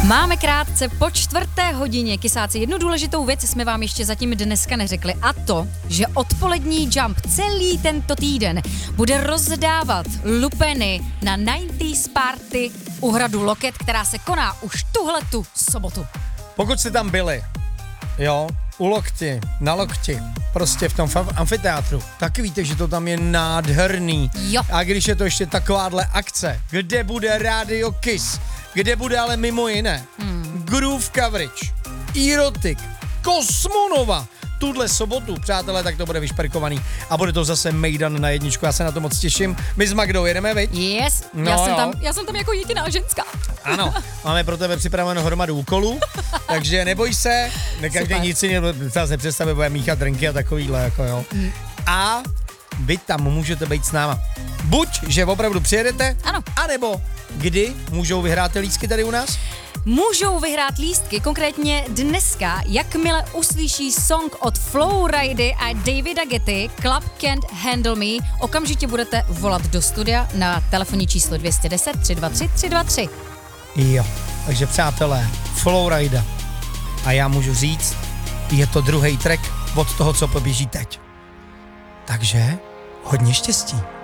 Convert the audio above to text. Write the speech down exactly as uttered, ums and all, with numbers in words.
Máme krátce po čtvrté hodině, kysáci. Jednu důležitou věc jsme vám ještě zatím dneska neřekli, a to, že odpolední Jump celý tento týden bude rozdávat lupeny na devadesátých party u hradu Loket, která se koná už tuhletu sobotu. Pokud jste tam byli, jo, u Lokti, na Lokti, prostě v tom amfiteátru, tak víte, že to tam je nádherný. Jo. A když je to ještě takováhle akce, kde bude Radio Kiss, kde bude ale mimo jiné hmm. Groove Coverage, Erotic, Kosmonova, tuhle sobotu, přátelé, tak to bude vyšperkovaný a bude to zase mejdan na jedničku, já se na to moc těším. My s Magdou jedeme, viď? Yes, no, já, jsem tam, já jsem tam jako jediná ženská. Ano, máme pro tebe připravenou hromadu úkolů, takže neboj se, ne každý Super. nic si se představit, bude míchat drinky a takovýhle, jako jo. Hmm. A vy tam můžete být s náma. Buď, že opravdu přijedete, ano. anebo kdy můžou vyhrát ty lístky tady u nás? Můžou vyhrát lístky, konkrétně dneska, jakmile uslyší song od Flowridy a Davida Getty, Club Can't Handle Me, okamžitě budete volat do studia na telefonní číslo dvě jedna deset, tři dva tři, tři dva tři. Jo, takže přátelé, Flowrida. A já můžu říct, je to druhý track od toho, co poběží teď. Takže hodně štěstí.